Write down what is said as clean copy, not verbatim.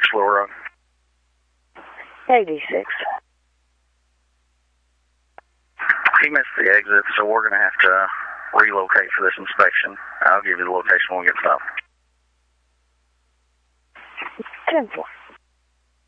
Little Rock. 86. He missed the exit, so we're going to have to relocate for this inspection. I'll give you the location when we get stopped. 10-4.